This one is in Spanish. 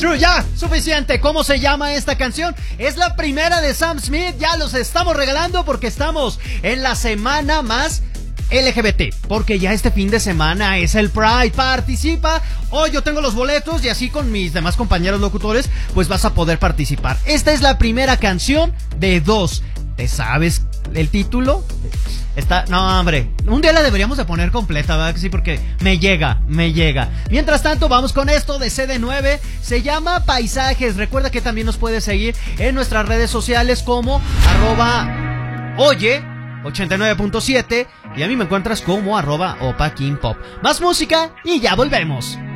True, ya, suficiente. ¿Cómo se llama esta canción? Es la primera de Sam Smith. Ya los estamos regalando porque estamos en la semana más LGBT, porque ya este fin de semana es el Pride. Participa. Hoy yo tengo los boletos y así con mis demás compañeros locutores pues vas a poder participar. Esta es la primera canción de 2. ¿Te sabes el título? No, hombre, un día la deberíamos de poner completa, ¿verdad? Sí, porque me llega. Mientras tanto, vamos con esto de CD9. Se llama Paisajes. Recuerda que también nos puedes seguir en nuestras redes sociales como @oye89.7 y a mí me encuentras como @OpaKingPop. Más música y ya volvemos.